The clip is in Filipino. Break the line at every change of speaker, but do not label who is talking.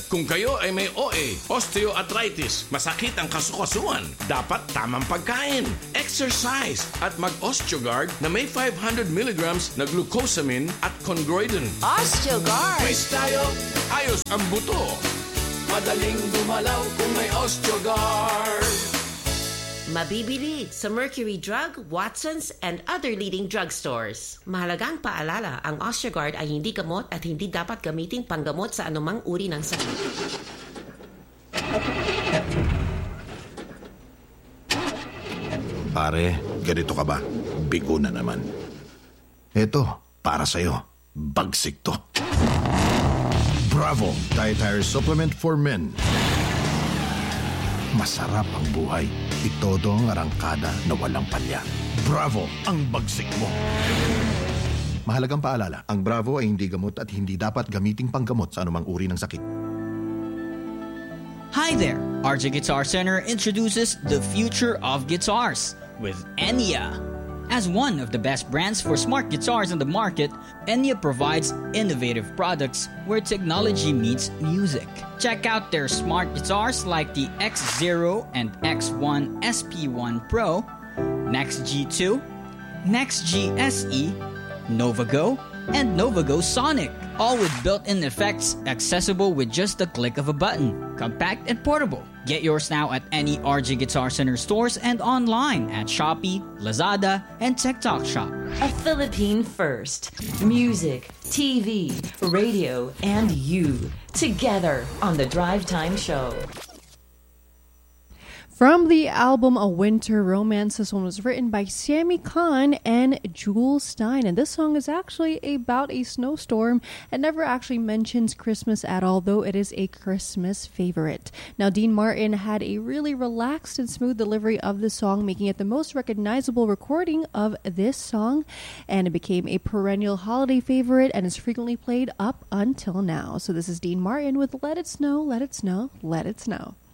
Kung kayo ay may OA, osteoarthritis, masakit ang kasukasuan, dapat tamang pagkain, exercise, at mag-Osteogard na may 500 milligrams na glucosamine at chondroitin.
Osteogard!
Twist tayo, ayos ang buto. Madaling gumalaw kung may Osteogard.
Mabibili sa Mercury Drug, Watson's, and other leading drugstores. Mahalagang paalala, ang Osteogard ay hindi gamot at hindi dapat gamitin panggamot sa anumang uri ng sakit.
Pare, ganito ka ba? Bigo na naman. Eto, para sa'yo. Bagsik to. Bravo! Dietary Supplement for Men. Masarap ang buhay. Itodo ang arangkada na walang palya. Bravo! Ang bagsik mo. Mahalagang paalala, ang Bravo ay hindi gamot at hindi dapat gamiting panggamot sa anumang uri ng sakit.
Hi there! RJ Guitar Center introduces the future of guitars with Enya. As one of the best brands for smart guitars on the market, Enya provides innovative products where technology meets music. Check out their smart guitars like the X0 and X1 SP1 Pro, Next G2, Next G SE, NovaGo, and NovaGo Sonic, all with built-in effects accessible with just the click of a button. Compact and portable. Get yours now at any RJ Guitar Center stores and online at Shopee, Lazada, and TikTok Shop.
A Philippine first. Music, TV, radio, and you. Together on the Drive Time Show.
From the album A Winter Romance, this one was written by Sammy Kahn and Jules Stein. And this song is actually about a snowstorm and never actually mentions Christmas at all, though it is a Christmas favorite. Now, Dean Martin had a really relaxed and smooth delivery of the song, making it the most recognizable recording of this song. And it became a perennial holiday favorite and is frequently played up until now. So this is Dean Martin with Let It Snow, Let It Snow, Let It Snow.